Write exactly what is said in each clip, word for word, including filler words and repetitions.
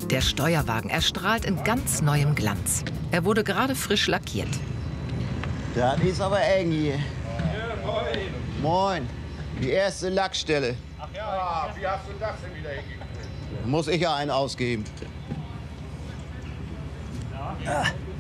Der Steuerwagen erstrahlt in ganz neuem Glanz. Er wurde gerade frisch lackiert. Das ist aber eng hier. Ja, moin. Moin. Die erste Lackstelle. Ach ja, wie hast du das denn wieder hingekriegt? Muss ich ja einen ausgeben. Ja.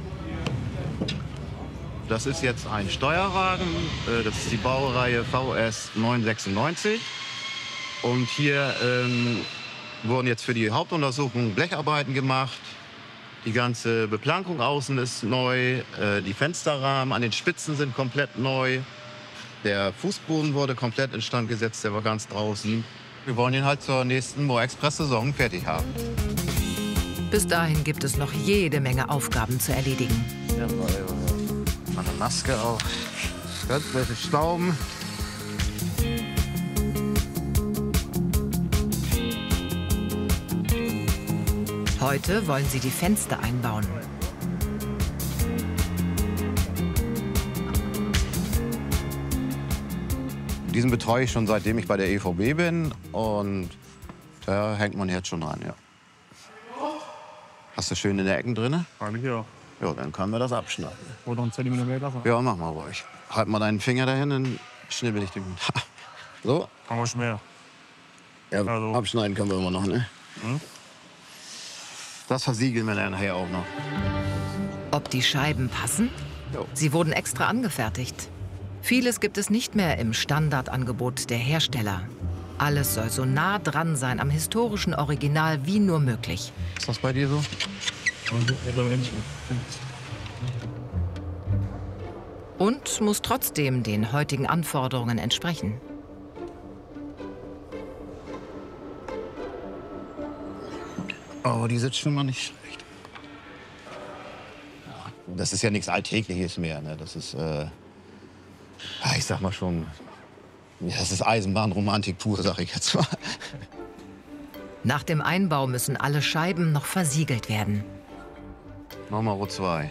Das ist jetzt ein Steuerwagen. Das ist die Baureihe V S neun sechsundneunzig. Und hier ähm, wurden jetzt für die Hauptuntersuchung Blecharbeiten gemacht. Die ganze Beplankung außen ist neu. Äh, die Fensterrahmen an den Spitzen sind komplett neu. Der Fußboden wurde komplett instand gesetzt, der war ganz draußen. Wir wollen ihn halt zur nächsten Mo-Express-Saison fertig haben. Bis dahin gibt es noch jede Menge Aufgaben zu erledigen. Ja, mal eine Maske auf. Ganz bisschen Stauben. Heute wollen sie die Fenster einbauen. Diesen betreue ich schon seitdem ich bei der E V B bin und da hängt man jetzt schon dran, ja. Hast du schön in der Ecken drin? Eigentlich ja. Ja, dann können wir das abschneiden. Oder einen Zentimeter mehr lassen. Ja, mach mal ruhig. Halt mal deinen Finger dahin, dann schnibbel ich den. So. Kann man mehr. Ja, Also. abschneiden können wir immer noch, ne? Hm? Das versiegeln wir dann nachher auch noch. Ob die Scheiben passen? Jo. Sie wurden extra angefertigt. Vieles gibt es nicht mehr im Standardangebot der Hersteller. Alles soll so nah dran sein am historischen Original wie nur möglich. Ist das bei dir so? Und muss trotzdem den heutigen Anforderungen entsprechen. Oh, die sitzt schon mal nicht schlecht. Das ist ja nichts Alltägliches mehr, ne? Das ist, äh, ich sag mal schon, das ist Eisenbahnromantik pur, sag ich jetzt mal. Nach dem Einbau müssen alle Scheiben noch versiegelt werden. Nummer zwei.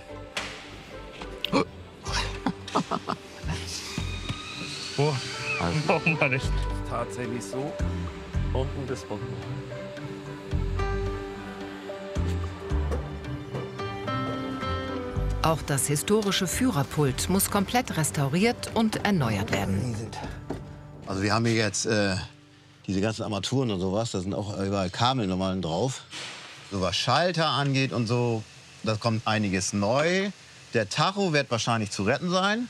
Oh, Also, warum mal nicht? Tatsächlich so. Unten bis unten. Auch das historische Führerpult muss komplett restauriert und erneuert werden. also wir haben hier jetzt äh, diese ganzen Armaturen und sowas, da sind auch überall Kabel normal drauf. So was Schalter angeht und so, da kommt einiges neu. Der Tacho wird wahrscheinlich zu retten sein.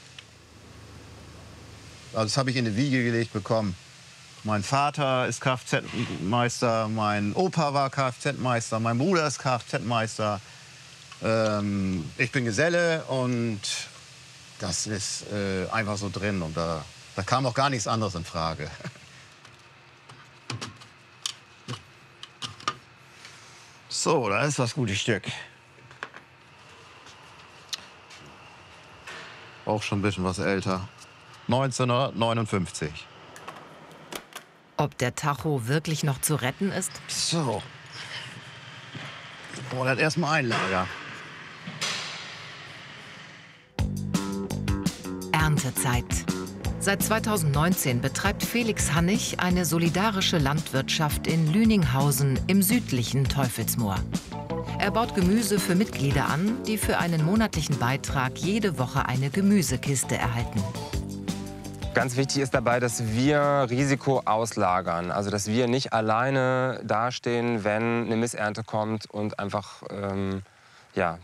Also das habe ich in die Wiege gelegt bekommen. Mein Vater ist Kfz-Meister, mein Opa war Kfz-Meister, mein Bruder ist Kfz-Meister. Ähm, ich bin Geselle und das ist äh, einfach so drin. Und da, da kam auch gar nichts anderes in Frage. So, da ist das gute Stück. Auch schon ein bisschen was älter. neunzehnhundertneunundfünfzig. Ob der Tacho wirklich noch zu retten ist? So. Ich brauche das erstmal einlagern. Erntezeit. Seit zweitausendneunzehn betreibt Felix Hannig eine solidarische Landwirtschaft in Lüninghausen im südlichen Teufelsmoor. Er baut Gemüse für Mitglieder an, die für einen monatlichen Beitrag jede Woche eine Gemüsekiste erhalten. Ganz wichtig ist dabei, dass wir Risiko auslagern. Also dass wir nicht alleine dastehen, wenn eine Missernte kommt und einfach ähm, ja,